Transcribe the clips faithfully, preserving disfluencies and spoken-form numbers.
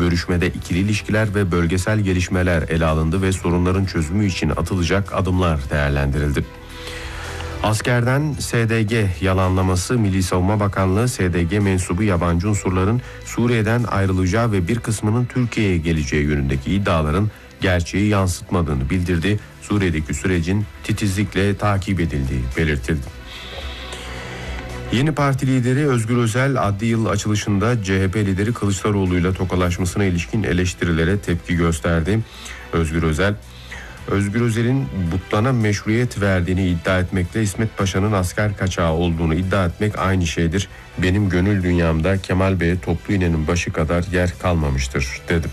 Görüşmede ikili ilişkiler ve bölgesel gelişmeler ele alındı ve sorunların çözümü için atılacak adımlar değerlendirildi. Askerden S D G yalanlaması. Milli Savunma Bakanlığı S D G mensubu yabancı unsurların Suriye'den ayrılacağı ve bir kısmının Türkiye'ye geleceği yönündeki iddiaların gerçeği yansıtmadığını bildirdi. Suriye'deki sürecin titizlikle takip edildiği belirtildi. Yeni Parti lideri Özgür Özel adli yıl açılışında C H P lideri Kılıçdaroğlu ile tokalaşmasına ilişkin eleştirilere tepki gösterdi. Özgür Özel, Özgür Özel'in Butlan'a meşruiyet verdiğini iddia etmekle İsmet Paşa'nın asker kaçağı olduğunu iddia etmek aynı şeydir. Benim gönül dünyamda Kemal Bey'e toplu iğnenin başı kadar yer kalmamıştır dedi.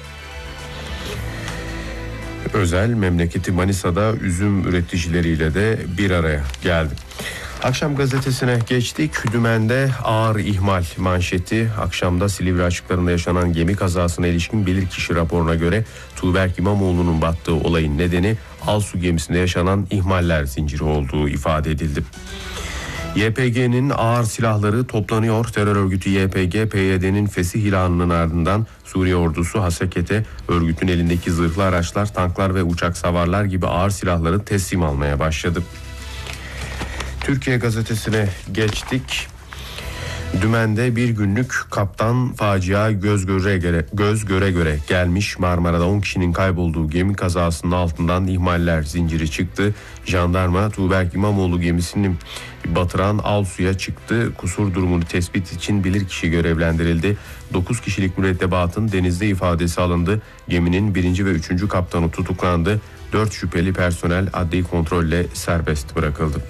Özel memleketi Manisa'da üzüm üreticileriyle de bir araya geldi. Akşam gazetesine geçtik. Dümen'de ağır ihmal manşeti. Akşamda Silivri açıklarında yaşanan gemi kazasına ilişkin bilirkişi raporuna göre Tuğberk İmamoğlu'nun battığı olayın nedeni Alsu gemisinde yaşanan ihmaller zinciri olduğu ifade edildi. Y P G'nin ağır silahları toplanıyor. Terör örgütü Y P G, P Y D'nin fesih ilanının ardından Suriye ordusu Haseket'e örgütün elindeki zırhlı araçlar, tanklar ve uçak savarlar gibi ağır silahları teslim almaya başladı. Türkiye gazetesine geçtik. Dümen'de bir günlük kaptan facia göz göre göre, göz göre göre gelmiş. Marmara'da on kişinin kaybolduğu gemi kazasının altından ihmaller zinciri çıktı. Jandarma Tuğberk İmamoğlu gemisini batıran Alsu'ya çıktı. Kusur durumunu tespit için bilirkişi görevlendirildi. dokuz kişilik mürettebatın denizde ifadesi alındı. Geminin birinci ve üçüncü kaptanı tutuklandı. dört şüpheli personel adli kontrolle serbest bırakıldı.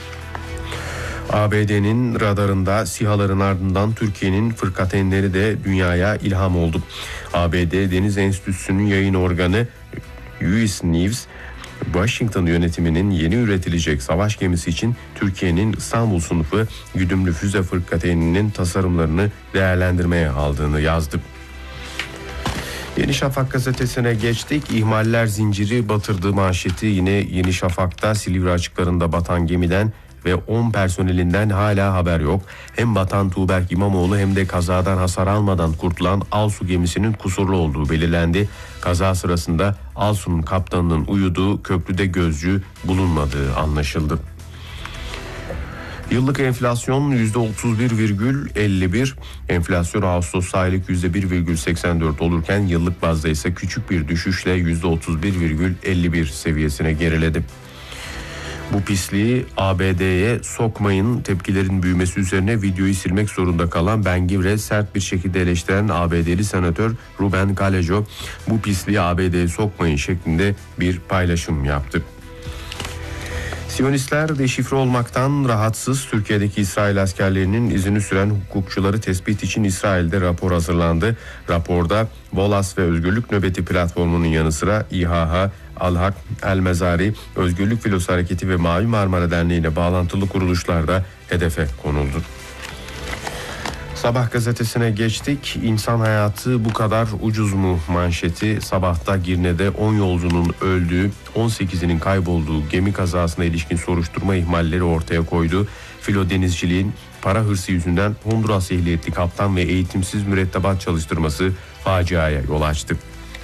A B D'nin radarında SİHA'ların ardından Türkiye'nin fırkateynleri de dünyaya ilham oldu. A B D Deniz Enstitüsü'nün yayın organı U S News, Washington yönetiminin yeni üretilecek savaş gemisi için Türkiye'nin İstanbul sınıfı güdümlü füze fırkateyninin tasarımlarını değerlendirmeye aldığını yazdı. Yeni Şafak gazetesine geçtik. İhmaller zinciri batırdığı manşeti yine Yeni Şafak'ta. Silivri açıklarında batan gemiden ve on personelinden hala haber yok. Hem batan Tuğberk İmamoğlu hem de kazadan hasar almadan kurtulan Alsu gemisinin kusurlu olduğu belirlendi. Kaza sırasında Alsu'nun kaptanının uyuduğu köprüde gözcü bulunmadığı anlaşıldı. Yıllık enflasyon yüzde otuz bir virgül elli bir, enflasyon Ağustos aylık yüzde bir virgül seksen dört olurken yıllık bazda ise küçük bir düşüşle yüzde otuz bir virgül elli bir seviyesine geriledi. Bu pisliği A B D'ye sokmayın tepkilerin büyümesi üzerine videoyu silmek zorunda kalan Ben Gvir sert bir şekilde eleştiren A B D'li senatör Ruben Kalejo bu pisliği A B D'ye sokmayın şeklinde bir paylaşım yaptı. Siyonistler deşifre olmaktan rahatsız. Türkiye'deki İsrail askerlerinin izini süren hukukçuları tespit için İsrail'de rapor hazırlandı. Raporda Volas ve Özgürlük Nöbeti platformunun yanı sıra İ H H, Al-Hak, El-Mezari, Özgürlük Filosu Hareketi ve Mavi Marmara Derneği ile bağlantılı kuruluşlar da hedefe konuldu. Sabah gazetesine geçtik. İnsan hayatı bu kadar ucuz mu manşeti. Sabahta Girne'de on yolcunun öldüğü, on sekizinin kaybolduğu gemi kazasına ilişkin soruşturma ihmalleri ortaya koydu. Filo denizciliğin para hırsı yüzünden Honduras ehliyetli kaptan ve eğitimsiz mürettebat çalıştırması faciaya yol açtı.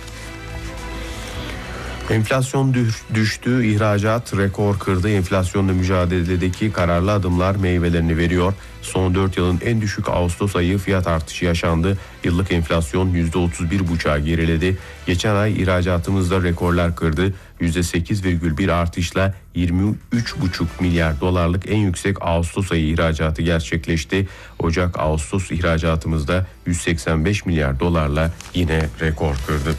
Enflasyon düştü, ihracat rekor kırdı. Enflasyonla mücadeledeki kararlı adımlar meyvelerini veriyor. Son dört yılın en düşük Ağustos ayı fiyat artışı yaşandı. Yıllık enflasyon yüzde otuz bir buçuğa geriledi. Geçen ay ihracatımızda rekorlar kırdı. yüzde sekiz virgül bir artışla yirmi üç buçuk milyar dolarlık en yüksek Ağustos ayı ihracatı gerçekleşti. Ocak-Ağustos ihracatımızda yüz seksen beş milyar dolarla yine rekor kırdı.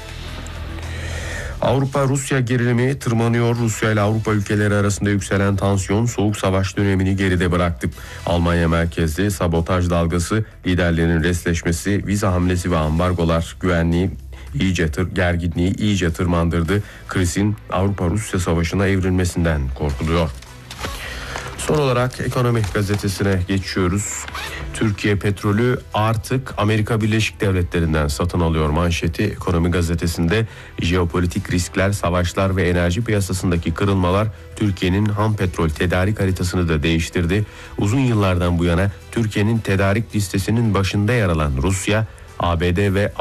Avrupa-Rusya gerilimi tırmanıyor. Rusya ile Avrupa ülkeleri arasında yükselen tansiyon soğuk savaş dönemini geride bıraktı. Almanya merkezli sabotaj dalgası, liderlerin resleşmesi, vize hamlesi ve ambargolar güvenliği iyice tır, gerginliği iyice tırmandırdı. Krizin Avrupa-Rusya savaşına evrilmesinden korkuluyor. Son olarak Ekonomi gazetesine geçiyoruz. Türkiye petrolü artık Amerika Birleşik Devletleri'nden satın alıyor manşeti. Ekonomi gazetesinde jeopolitik riskler, savaşlar ve enerji piyasasındaki kırılmalar Türkiye'nin ham petrol tedarik haritasını da değiştirdi. Uzun yıllardan bu yana Türkiye'nin tedarik listesinin başında yer alan Rusya, A B D ve